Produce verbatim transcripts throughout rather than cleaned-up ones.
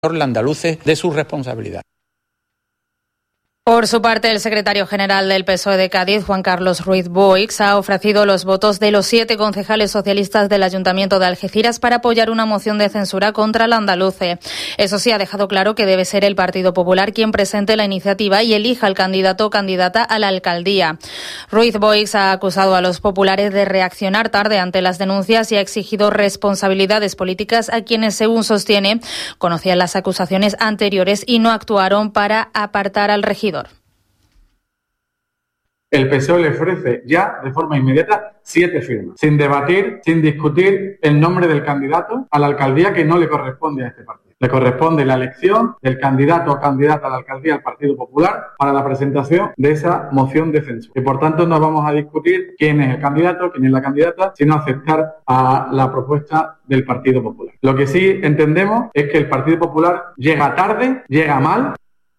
andaluces de su responsabilidad. Por su parte, el secretario general del P S O E de Cádiz, Juan Carlos Ruiz Boix, ha ofrecido los votos de los siete concejales socialistas del Ayuntamiento de Algeciras para apoyar una moción de censura contra el andaluce. Eso sí, ha dejado claro que debe ser el Partido Popular quien presente la iniciativa y elija al candidato o candidata a la alcaldía. Ruiz Boix ha acusado a los populares de reaccionar tarde ante las denuncias y ha exigido responsabilidades políticas a quienes, según sostiene, conocían las acusaciones anteriores y no actuaron para apartar al regidor. El P S O E le ofrece ya, de forma inmediata, siete firmas, sin debatir, sin discutir el nombre del candidato a la alcaldía que no le corresponde a este partido. Le corresponde la elección del candidato o candidata a la alcaldía del Partido Popular para la presentación de esa moción de censura. Y por tanto no vamos a discutir quién es el candidato, quién es la candidata, sino aceptar a la propuesta del Partido Popular. Lo que sí entendemos es que el Partido Popular llega tarde, llega mal.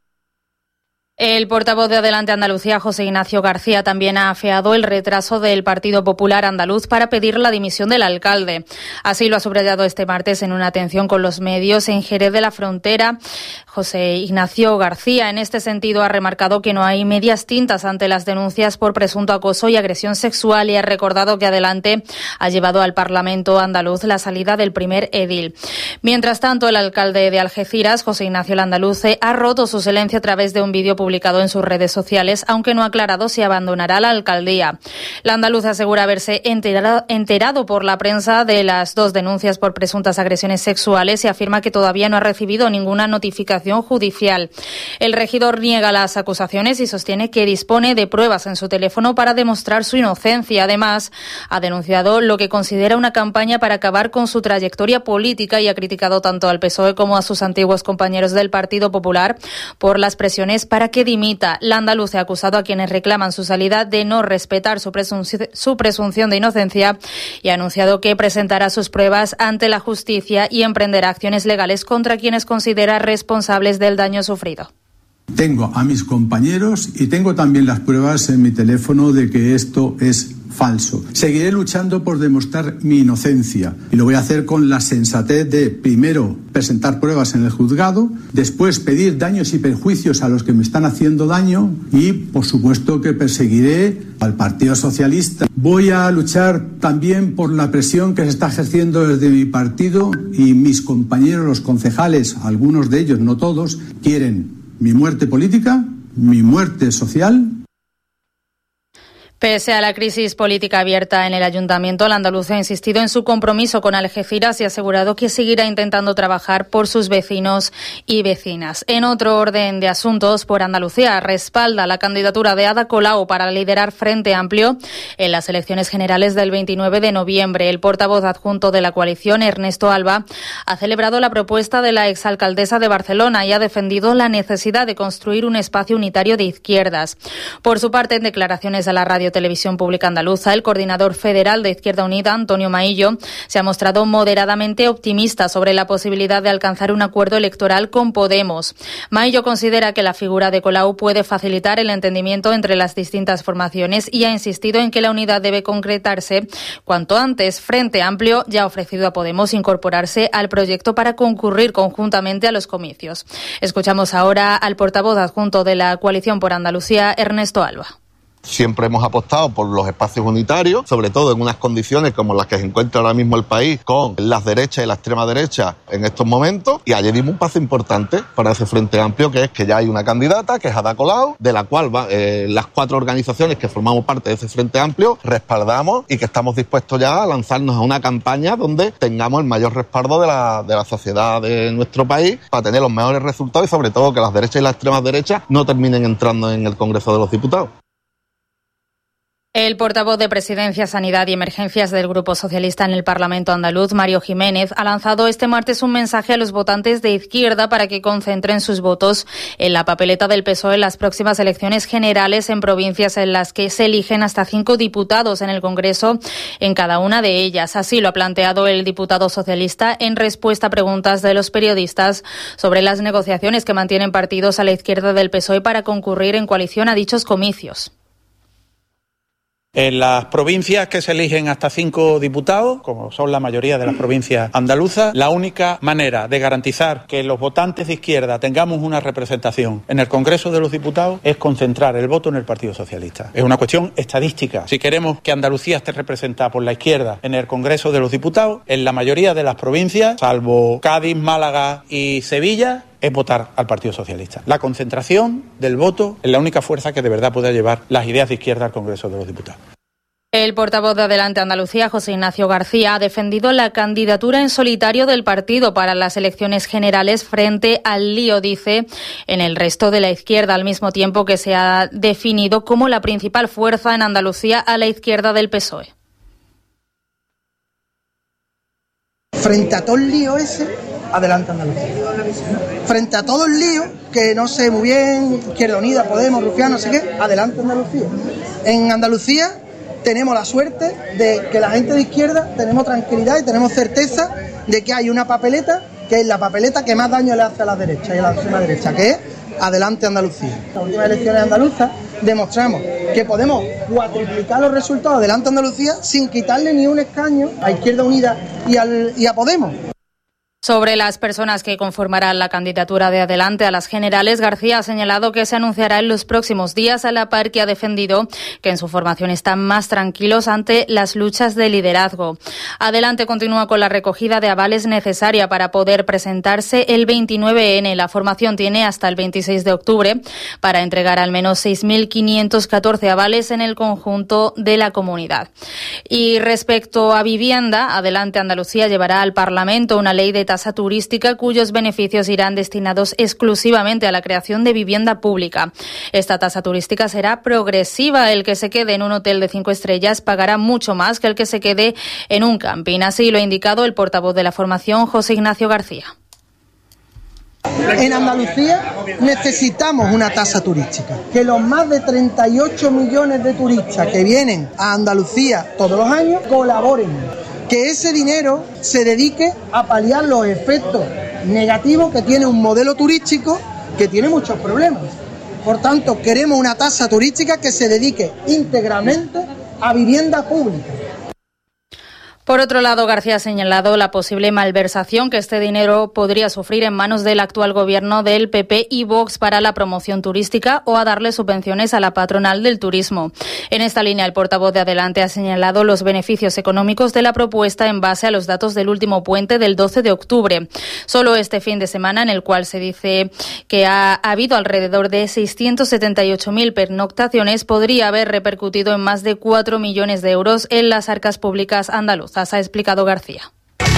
El portavoz de Adelante Andalucía, José Ignacio García, también ha afeado el retraso del Partido Popular andaluz para pedir la dimisión del alcalde. Así lo ha subrayado este martes en una atención con los medios en Jerez de la Frontera. José Ignacio García, en este sentido, ha remarcado que no hay medias tintas ante las denuncias por presunto acoso y agresión sexual y ha recordado que Adelante ha llevado al Parlamento andaluz la salida del primer edil. Mientras tanto, el alcalde de Algeciras, José Ignacio Landaluce, ha roto su silencio a través de un vídeo publicado publicado en sus redes sociales, aunque no ha aclarado si abandonará la alcaldía. La andaluza asegura haberse enterado, enterado por la prensa de las dos denuncias por presuntas agresiones sexuales y afirma que todavía no ha recibido ninguna notificación judicial. El regidor niega las acusaciones y sostiene que dispone de pruebas en su teléfono para demostrar su inocencia. Además, ha denunciado lo que considera una campaña para acabar con su trayectoria política y ha criticado tanto al P S O E como a sus antiguos compañeros del Partido Popular por las presiones para que dimita. La andaluza ha acusado a quienes reclaman su salida de no respetar su, presunci- su presunción de inocencia y ha anunciado que presentará sus pruebas ante la justicia y emprenderá acciones legales contra quienes considera responsables del daño sufrido. Tengo a mis compañeros y tengo también las pruebas en mi teléfono de que esto es falso. Seguiré luchando por demostrar mi inocencia y lo voy a hacer con la sensatez de, primero, presentar pruebas en el juzgado, después pedir daños y perjuicios a los que me están haciendo daño y, por supuesto, que perseguiré al Partido Socialista. Voy a luchar también por la presión que se está ejerciendo desde mi partido y mis compañeros, los concejales, algunos de ellos, no todos, quieren mi muerte política, mi muerte social. Pese a la crisis política abierta en el ayuntamiento, el andaluz ha insistido en su compromiso con Algeciras y ha asegurado que seguirá intentando trabajar por sus vecinos y vecinas. En otro orden de asuntos, por Andalucía respalda la candidatura de Ada Colau para liderar Frente Amplio en las elecciones generales del veintinueve de noviembre. El portavoz adjunto de la coalición, Ernesto Alba, ha celebrado la propuesta de la exalcaldesa de Barcelona y ha defendido la necesidad de construir un espacio unitario de izquierdas. Por su parte, en declaraciones a la radio Televisión Pública Andaluza, el coordinador federal de Izquierda Unida, Antonio Maillo, se ha mostrado moderadamente optimista sobre la posibilidad de alcanzar un acuerdo electoral con Podemos. Maillo considera que la figura de Colau puede facilitar el entendimiento entre las distintas formaciones y ha insistido en que la unidad debe concretarse cuanto antes. Frente Amplio ya ha ofrecido a Podemos incorporarse al proyecto para concurrir conjuntamente a los comicios. Escuchamos ahora al portavoz adjunto de la Coalición por Andalucía, Ernesto Alba. Siempre hemos apostado por los espacios unitarios, sobre todo en unas condiciones como las que se encuentra ahora mismo el país, con las derechas y la extrema derecha en estos momentos. Y ayer dimos un paso importante para ese Frente Amplio, que es que ya hay una candidata, que es Ada Colau, de la cual va, eh, las cuatro organizaciones que formamos parte de ese Frente Amplio respaldamos y que estamos dispuestos ya a lanzarnos a una campaña donde tengamos el mayor respaldo de la, de la sociedad de nuestro país para tener los mejores resultados y sobre todo que las derechas y las extremas derechas no terminen entrando en el Congreso de los Diputados. El portavoz de Presidencia, Sanidad y Emergencias del Grupo Socialista en el Parlamento andaluz, Mario Jiménez, ha lanzado este martes un mensaje a los votantes de izquierda para que concentren sus votos en la papeleta del P S O E en las próximas elecciones generales en provincias en las que se eligen hasta cinco diputados en el Congreso en cada una de ellas. Así lo ha planteado el diputado socialista en respuesta a preguntas de los periodistas sobre las negociaciones que mantienen partidos a la izquierda del P S O E para concurrir en coalición a dichos comicios. En las provincias que se eligen hasta cinco diputados, como son la mayoría de las provincias andaluzas, la única manera de garantizar que los votantes de izquierda tengamos una representación en el Congreso de los Diputados es concentrar el voto en el Partido Socialista. Es una cuestión estadística. Si queremos que Andalucía esté representada por la izquierda en el Congreso de los Diputados, en la mayoría de las provincias, salvo Cádiz, Málaga y Sevilla, es votar al Partido Socialista. La concentración del voto es la única fuerza que de verdad pueda llevar las ideas de izquierda al Congreso de los Diputados. El portavoz de Adelante Andalucía, José Ignacio García, ha defendido la candidatura en solitario del partido para las elecciones generales frente al lío, dice, en el resto de la izquierda, al mismo tiempo que se ha definido como la principal fuerza en Andalucía a la izquierda del P S O E. Frente a todo el lío ese, Adelante Andalucía. Frente a todo el lío, que no sé muy bien, Izquierda Unida, Podemos, Rufián, no sé qué, Adelante Andalucía. En Andalucía tenemos la suerte de que la gente de izquierda tenemos tranquilidad y tenemos certeza de que hay una papeleta, que es la papeleta que más daño le hace a la derecha y a la extrema derecha, que es Adelante Andalucía. En las últimas elecciones andaluzas demostramos que podemos cuatriplicar los resultados de Adelante Andalucía sin quitarle ni un escaño a Izquierda Unida y, al, y a Podemos. Sobre las personas que conformarán la candidatura de Adelante a las generales, García ha señalado que se anunciará en los próximos días, a la par que ha defendido que en su formación están más tranquilos ante las luchas de liderazgo. Adelante continúa con la recogida de avales necesaria para poder presentarse el veintinueve ene. La formación tiene hasta el veintiséis de octubre para entregar al menos seis mil quinientos catorce avales en el conjunto de la comunidad. Y respecto a vivienda, Adelante Andalucía llevará al Parlamento una ley de tasa turística cuyos beneficios irán destinados exclusivamente a la creación de vivienda pública. Esta tasa turística será progresiva. El que se quede en un hotel de cinco estrellas pagará mucho más que el que se quede en un camping. Así lo ha indicado el portavoz de la formación, José Ignacio García. En Andalucía necesitamos una tasa turística, que los más de treinta y ocho millones de turistas que vienen a Andalucía todos los años colaboren, que ese dinero se dedique a paliar los efectos negativos que tiene un modelo turístico que tiene muchos problemas. Por tanto, queremos una tasa turística que se dedique íntegramente a vivienda pública. Por otro lado, García ha señalado la posible malversación que este dinero podría sufrir en manos del actual gobierno del P P y Vox para la promoción turística o a darle subvenciones a la patronal del turismo. En esta línea, el portavoz de Adelante ha señalado los beneficios económicos de la propuesta en base a los datos del último puente del doce de octubre. Solo este fin de semana, en el cual se dice que ha habido alrededor de seiscientas setenta y ocho mil pernoctaciones, podría haber repercutido en más de cuatro millones de euros en las arcas públicas andaluzas, ha explicado García.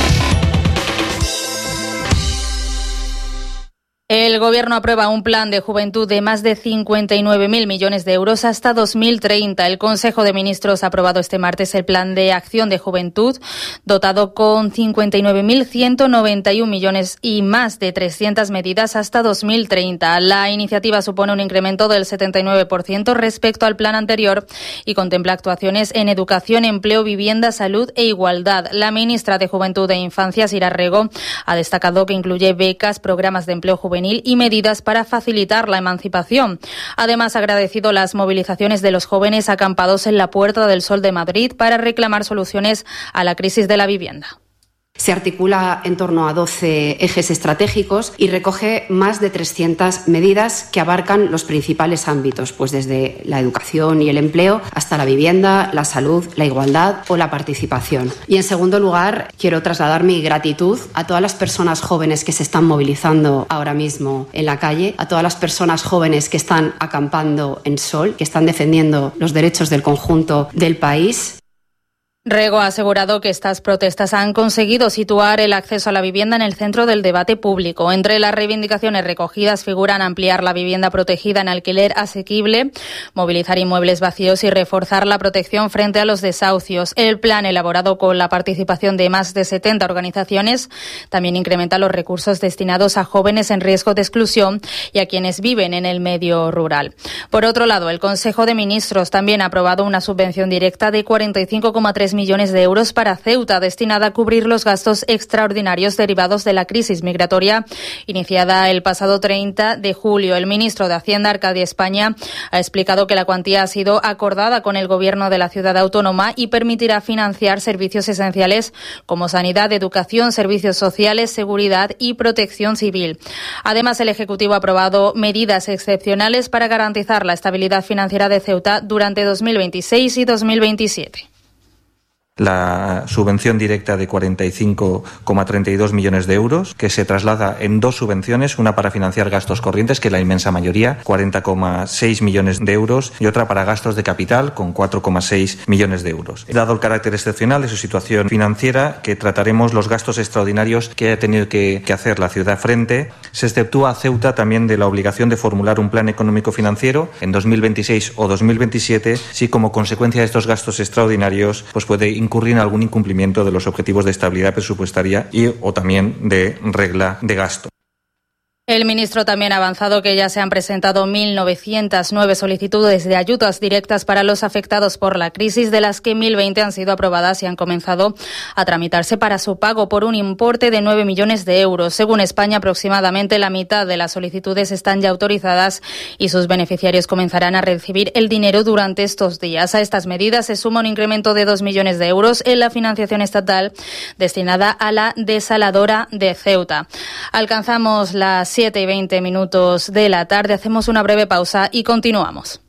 El Gobierno aprueba un plan de juventud de más de cincuenta y nueve mil millones de euros hasta dos mil treinta. El Consejo de Ministros ha aprobado este martes el Plan de Acción de Juventud, dotado con cincuenta y nueve mil ciento noventa y uno millones y más de trescientas medidas hasta dos mil treinta. La iniciativa supone un incremento del setenta y nueve por ciento respecto al plan anterior y contempla actuaciones en educación, empleo, vivienda, salud e igualdad. La ministra de Juventud e Infancia, Sira Rego, ha destacado que incluye becas, programas de empleo juvenil y medidas para facilitar la emancipación. Además, ha agradecido las movilizaciones de los jóvenes acampados en la Puerta del Sol de Madrid para reclamar soluciones a la crisis de la vivienda. Se articula en torno a doce ejes estratégicos y recoge más de trescientas medidas que abarcan los principales ámbitos, pues desde la educación y el empleo hasta la vivienda, la salud, la igualdad o la participación. Y en segundo lugar, quiero trasladar mi gratitud a todas las personas jóvenes que se están movilizando ahora mismo en la calle, a todas las personas jóvenes que están acampando en Sol, que están defendiendo los derechos del conjunto del país. Rego ha asegurado que estas protestas han conseguido situar el acceso a la vivienda en el centro del debate público. Entre las reivindicaciones recogidas figuran ampliar la vivienda protegida en alquiler asequible, movilizar inmuebles vacíos y reforzar la protección frente a los desahucios. El plan, elaborado con la participación de más de setenta organizaciones, también incrementa los recursos destinados a jóvenes en riesgo de exclusión y a quienes viven en el medio rural. Por otro lado, el Consejo de Ministros también ha aprobado una subvención directa de cuarenta y cinco coma tres tres millones de euros para Ceuta, destinada a cubrir los gastos extraordinarios derivados de la crisis migratoria iniciada el pasado treinta de julio. El ministro de Hacienda, Arcadio España, ha explicado que la cuantía ha sido acordada con el Gobierno de la ciudad autónoma y permitirá financiar servicios esenciales como sanidad, educación, servicios sociales, seguridad y protección civil. Además, el Ejecutivo ha aprobado medidas excepcionales para garantizar la estabilidad financiera de Ceuta durante dos mil veintiséis y dos mil veintisiete. La subvención directa de cuarenta y cinco coma treinta y dos millones de euros, que se traslada en dos subvenciones, una para financiar gastos corrientes, que es la inmensa mayoría, cuarenta coma seis millones de euros, y otra para gastos de capital, con cuatro coma seis millones de euros. Dado el carácter excepcional de su situación financiera, que trataremos los gastos extraordinarios que haya tenido que, que hacer la ciudad frente, se exceptúa a Ceuta también de la obligación de formular un plan económico financiero en dos mil veintiséis o dos mil veintisiete, si como consecuencia de estos gastos extraordinarios pues puede incurrir en algún incumplimiento de los objetivos de estabilidad presupuestaria y o también de regla de gasto. El ministro también ha avanzado que ya se han presentado mil novecientas nueve solicitudes de ayudas directas para los afectados por la crisis, de las que mil veinte han sido aprobadas y han comenzado a tramitarse para su pago por un importe de nueve millones de euros. Según España, aproximadamente la mitad de las solicitudes están ya autorizadas y sus beneficiarios comenzarán a recibir el dinero durante estos días. A estas medidas se suma un incremento de dos millones de euros en la financiación estatal destinada a la desaladora de Ceuta. Alcanzamos las siete y veinte minutos de la tarde. Hacemos una breve pausa y continuamos.